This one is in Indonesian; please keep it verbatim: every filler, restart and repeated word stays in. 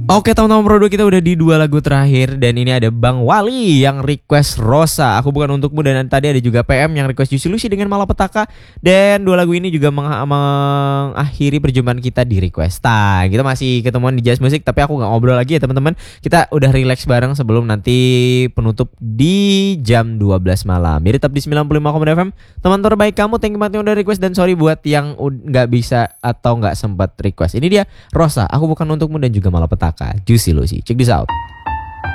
Oke teman-teman, produk kita udah di dua lagu terakhir. Dan ini ada Bang Wali yang request Rosa, Aku Bukan Untukmu. Dan tadi ada juga P M yang request Juicy Lucy dengan Malapetaka. Dan dua lagu ini juga meng mengakhiri perjumpaan kita di request time. Kita masih ketemuan di Jazz Music, tapi aku gak ngobrol lagi ya teman-teman. Kita udah relax bareng sebelum nanti penutup di jam dua belas malam. Jadi tetap di sembilan puluh lima koma dua F M. Teman terbaik kamu, thank you banget yang udah request. Dan sorry buat yang gak bisa atau gak sempat request. Ini dia Rosa, Aku Bukan Untukmu dan juga Malapetaka, Juicy Lucy. Check this out.